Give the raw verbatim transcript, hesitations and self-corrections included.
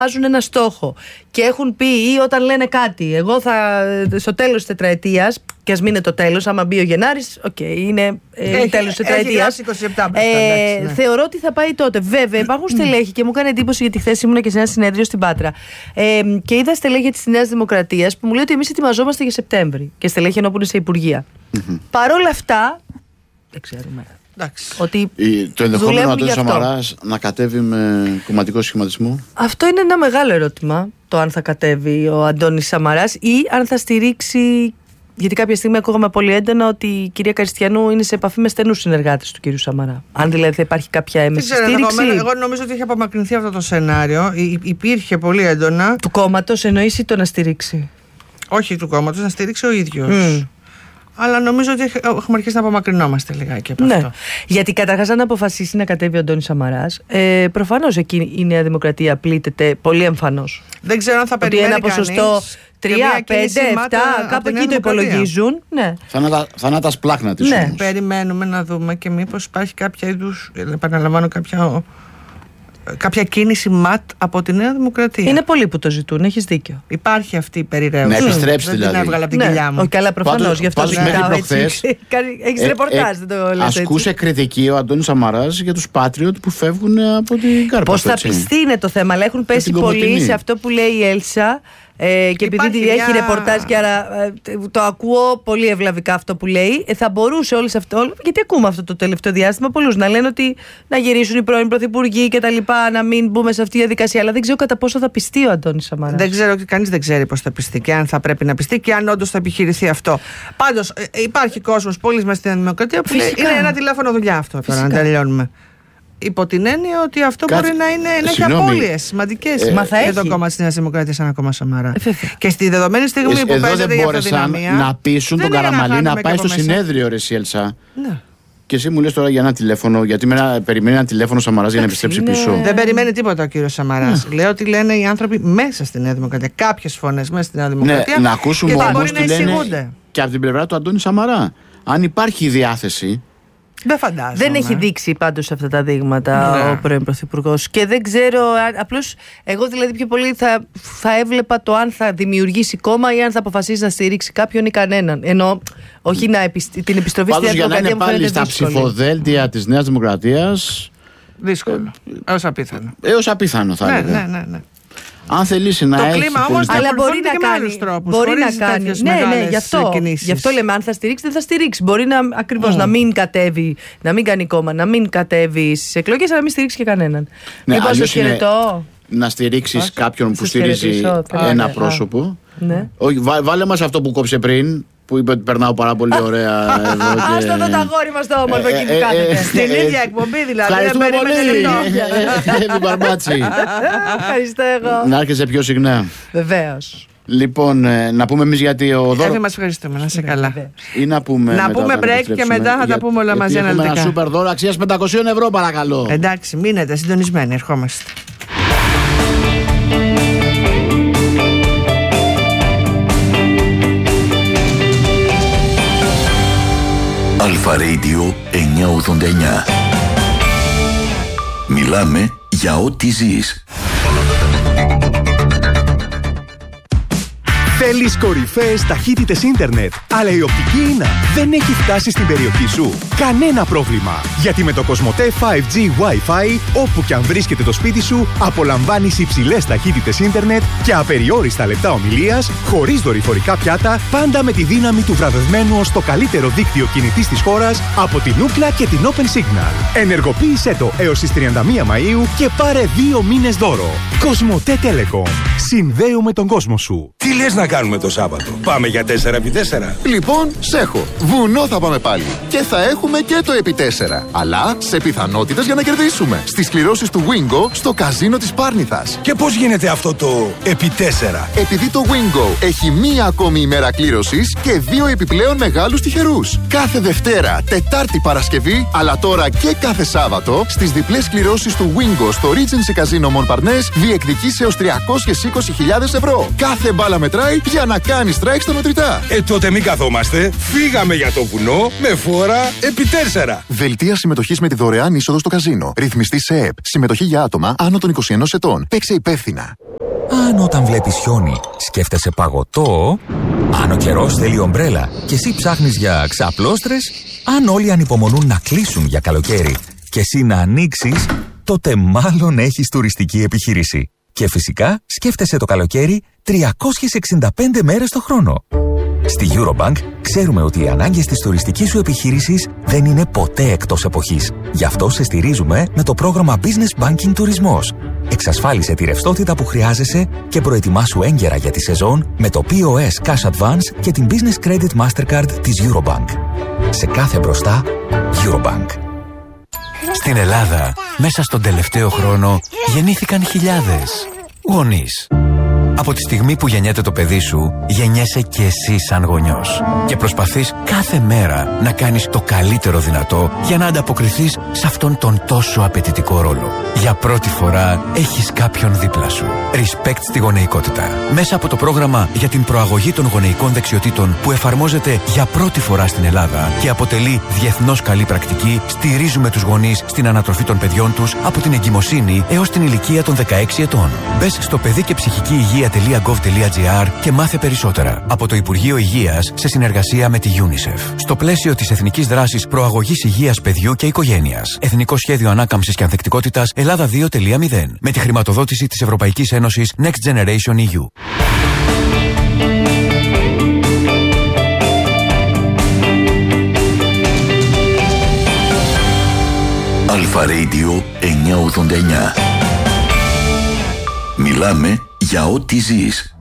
βάζουν ένα στόχο και έχουν πει ή όταν λένε κάτι, εγώ θα στο τέλος της τετραετίας, και ας μην είναι το τέλος, άμα μπει ο Γενάρης, οκ, okay, είναι ε, τέλος της τετραετίας. είκοσι επτά, ε, ναι. Θεωρώ ότι θα πάει τότε. Βέβαια, υπάρχουν στελέχη και μου έκανε εντύπωση γιατί χθες ήμουνα και σε ένα συνέδριο στην Πάτρα. Ε, και είδα στελέχη της Νέας Δημοκρατίας που μου λέει ότι εμείς ετοιμαζόμαστε για Σεπτέμβρη. Και στελέχη ενώ που είναι σε υπουργεία. Mm-hmm. Παρ' όλα αυτά, δεν ξέρουμε. Ότι το ενδεχόμενο ο Αντώνης Σαμαράς να κατέβει με κομματικό σχηματισμό. Αυτό είναι ένα μεγάλο ερώτημα. Το αν θα κατέβει ο Αντώνης Σαμαράς ή αν θα στηρίξει. Γιατί κάποια στιγμή ακούγαμε πολύ έντονα ότι η κυρία Καριστιανού είναι σε επαφή με στενούς συνεργάτες του κυρίου Σαμαρά. Αν δηλαδή θα υπάρχει κάποια έμεση στήριξη. Εγώ, εγώ νομίζω ότι έχει απομακρυνθεί αυτό το σενάριο. Υ, υπήρχε πολύ έντονα. Του κόμματος εννοείς ή το να στηρίξει? Όχι του κόμματος, να στηρίξει ο ίδιος. Mm. Αλλά νομίζω ότι έχουμε αρχίσει να απομακρυνόμαστε λιγάκι από ναι. αυτό. Γιατί καταρχάς, αν αποφασίσει να κατέβει ο Αντώνης Σαμαράς, ε, προφανώς εκεί η Νέα Δημοκρατία πλήττεται πολύ εμφανώς. Δεν ξέρω αν θα περιμένει ένα ποσοστό τρία, πέντε, επτά, κάπου εκεί το υπολογίζουν. Ναι. Θανάτας πλάχνα της ναι. όμως. Περιμένουμε να δούμε και μήπως υπάρχει κάποια είδους, επαναλαμβάνω, κάποια, κάποια κίνηση ματ από τη Νέα Δημοκρατία. Είναι πολλοί που το ζητούν, έχεις δίκιο. Υπάρχει αυτή η περιραίωση. Να επιστρέψει δεν δηλαδή. την έβγαλα από την ναι. κοιλιά μου. Όχι, αλλά προφανώς γι' αυτό δεν κοιτάω έτσι. Έχεις ρεπορτάζ, δεν το λες έτσι. Ασκούσε κριτική ο Αντώνης Σαμαράς για τους Patriot που φεύγουν από την Κάρπαθο. Πώς θα πιστεί είναι το θέμα, αλλά έχουν πέσει πολύ σε αυτό που λέει η Έλσα. Ε, και επειδή μια... έχει ρεπορτάζ και άρα ε, το ακούω πολύ ευλαβικά αυτό που λέει, ε, θα μπορούσε όλες αυτό, γιατί ακούμε αυτό το τελευταίο διάστημα πολλούς να λένε ότι να γυρίσουν οι πρώην πρωθυπουργοί και τα λοιπά, να μην μπούμε σε αυτή τη διαδικασία, αλλά δεν ξέρω κατά πόσο θα πιστεί ο Αντώνης Σαμαράς. Δεν ξέρω, κανείς δεν ξέρει πώς θα πιστεί και αν θα πρέπει να πιστεί και αν όντως θα επιχειρηθεί αυτό. Πάντως ε, υπάρχει κόσμος πολύ μέσα στην Δημοκρατία που λέει, είναι ένα τηλέφωνο δουλειά αυτό τώρα, να τελειώνουμε. Υπό την έννοια ότι αυτό Κάτ... μπορεί να, είναι, να έχει απώλειες σημαντικές. Ε, Μα θα έχει. Το κόμμα της Νέας Δημοκρατίας σαν ακόμα Σαμαρά. Ε, και στη δεδομένη στιγμή ε, που παίζεται η αυτοδυναμία. Να πείσουν τον Καραμανλή να, να πάει στο μέσα. Συνέδριο, ρε Σιέλσα. Ναι. Και εσύ μου λες τώρα για ένα τηλέφωνο, γιατί με περιμένει ένα τηλέφωνο Σαμαράς για να επιστρέψει είναι... πίσω. Δεν περιμένει τίποτα ο κύριος Σαμαράς. Mm. Λέω ότι λένε οι άνθρωποι μέσα στη Νέα Δημοκρατία. Κάποιες φωνές μέσα στη Νέα Δημοκρατία. Ναι, να ακούσουμε όμως τι λένε και από την πλευρά του Αντώνη Σαμαρά. Αν υπάρχει διάθεση. Δεν φαντάζομαι. Δεν έχει δείξει πάντως αυτά τα δείγματα ναι. ο πρώην Πρωθυπουργός. Και δεν ξέρω, απλώς εγώ δηλαδή πιο πολύ θα, θα έβλεπα το αν θα δημιουργήσει κόμμα ή αν θα αποφασίσει να στηρίξει κάποιον ή κανέναν. Ενώ όχι να επισ... την επιστροφή στην Νέα Δημοκρατία. Πάντως για να είναι πάλι στα δύσκολη. Ψηφοδέλτια της Νέας Δημοκρατίας. Δύσκολο. Έως απίθανο. Έως απίθανο θα έλεγα. Ναι, ναι, ναι, ναι. Αν θελήσει να το έχει. Κλίμα, όμως, αλλά μπορεί να κάνει. Τρόπους, μπορεί να κάνει. Ναι, ναι, γι' αυτό, γι' αυτό λέμε: αν θα στηρίξει, δεν θα στηρίξει. Μπορεί να, ακριβώς, mm. να μην κατέβει, να μην κάνει κόμμα, να μην κατέβει στις εκλογές, αλλά να μην στηρίξει και κανέναν. Ναι, λοιπόν, σας χαιρετώ. Να στηρίξεις κάποιον που στηρίζει ένα πρόσωπο. Όχι, βάλε μας αυτό που κόψε πριν. Που είπε ότι περνάω πάρα πολύ ωραία εδώ. Και... Άστο εδώ τα αγόρι μας το όμορφο εκεί που κάθεται. Στην ίδια εκπομπή δηλαδή. Ευχαριστούμε πολύ. Εύη Μπαρμπάτση. Ευχαριστώ εγώ. Να έρχεσαι πιο συχνά. Βεβαίως. Λοιπόν, να πούμε εμείς γιατί ο δώρο. Εύη, μας ευχαριστούμε, να είσαι καλά. Ή να πούμε. Να πούμε break και μετά θα τα πούμε όλα μαζί αναλυτικά. Έχουμε ένα σούπερ δώρο αξίας πεντακόσια ευρώ, παρακαλώ. Εντάξει, μείνετε συντονισμένοι, ερχόμαστε. Αλφα Radio εννιακόσια ογδόντα εννιά. Μιλάμε για ό,τι ζεις. Θέλεις κορυφαίες ταχύτητες ίντερνετ, αλλά η οπτική ίνα δεν έχει φτάσει στην περιοχή σου? Κανένα πρόβλημα, γιατί με το Κοσμοτέ φάιβ τζι Wi-Fi, όπου και αν βρίσκεται το σπίτι σου, απολαμβάνεις υψηλές ταχύτητες ίντερνετ και απεριόριστα λεπτά ομιλίας, χωρίς δορυφορικά πιάτα, πάντα με τη δύναμη του βραβευμένου ως το καλύτερο δίκτυο κινητής της χώρας από την Ookla και την Open Signal. Ενεργοποίησέ το έως τις τριάντα μία Μαΐου και πάρε δύο μήνες δώρο. Κοσμοτέ Telecom. Συνδέουμε τον κόσμο σου. Τι λες να κάνουμε το Σάββατο? Πάμε για τέσσερα επί τέσσερα. Λοιπόν, σ' έχω. Βουνό θα πάμε πάλι. Και θα έχουμε και το επί τέσσερα. Αλλά σε πιθανότητες για να κερδίσουμε. Στις κληρώσεις του Wingo στο καζίνο της Πάρνηθας. Και πώς γίνεται αυτό το επί τέσσερα? Επειδή το Wingo έχει μία ακόμη ημέρα κλήρωσης και δύο επιπλέον μεγάλους τυχερούς. Κάθε Δευτέρα, Τετάρτη, Παρασκευή, αλλά τώρα και κάθε Σάββατο, στις διπλές κληρώσεις του Wingo στο Regency Casino Montparnasse διεκδικείς έως τριακόσιες είκοσι είκοσι χιλιάδες ευρώ. Κάθε μπάλα μετράει για να κάνει strike στα μετρητά. Ε, τότε μην καθόμαστε. Φύγαμε για το βουνό με φόρα επί τέσσερα. Δελτία συμμετοχής με τη δωρεάν είσοδο στο καζίνο. Ρυθμιστή σε ΕΕΠ. Συμμετοχή για άτομα άνω των είκοσι ενός ετών. Παίξε υπεύθυνα. Αν όταν βλέπεις χιόνι σκέφτεσαι παγωτό, αν ο καιρός θέλει ομπρέλα και εσύ ψάχνεις για ξαπλώστρες, αν όλοι ανυπομονούν να κλείσουν για καλοκαίρι και εσύ να ανοίξεις, τότε μάλλον έχεις τουριστική επιχείρηση. Και φυσικά σκέφτεσαι το καλοκαίρι τριακόσιες εξήντα πέντε μέρες το χρόνο. Στη Eurobank ξέρουμε ότι οι ανάγκες της τουριστικής σου επιχείρησης δεν είναι ποτέ εκτός εποχής. Γι' αυτό σε στηρίζουμε με το πρόγραμμα Business Banking Τουρισμός. Εξασφάλισε τη ρευστότητα που χρειάζεσαι και προετοιμάσου έγκαιρα για τη σεζόν με το πι ο ες Cash Advance και την Business Credit Mastercard της Eurobank. Σε κάθε μπροστά, Eurobank. Στην Ελλάδα, μέσα στον τελευταίο χρόνο, γεννήθηκαν χιλιάδες γονείς. Από τη στιγμή που γεννιέται το παιδί σου, γεννιέσαι και εσύ σαν γονιός. Και προσπαθείς κάθε μέρα να κάνεις το καλύτερο δυνατό για να ανταποκριθείς σε αυτόν τον τόσο απαιτητικό ρόλο. Για πρώτη φορά έχεις κάποιον δίπλα σου. Respect στη γονεϊκότητα. Μέσα από το πρόγραμμα για την προαγωγή των γονεϊκών δεξιοτήτων που εφαρμόζεται για πρώτη φορά στην Ελλάδα και αποτελεί διεθνώς καλή πρακτική, στηρίζουμε τους γονείς στην ανατροφή των παιδιών τους από την εγκυμοσύνη έως την ηλικία των δεκαέξι ετών. Μπες στο παιδί και ψυχική υγεία τελεία γκοβ τελεία τζι άρ και μάθε περισσότερα από το Υπουργείο Υγείας σε συνεργασία με τη UNICEF. Στο πλαίσιο της Εθνικής Δράσης Προαγωγής Υγείας Παιδιού και Οικογένειας. Εθνικό Σχέδιο Ανάκαμψης και Ανθεκτικότητας Ελλάδα δύο τελεία μηδέν. Με τη χρηματοδότηση της Ευρωπαϊκής Ένωσης Next Generation ι γιου. Αλφα Radio εννιακόσια ογδόντα εννιά. Μιλάμε για ό,τι ζεις.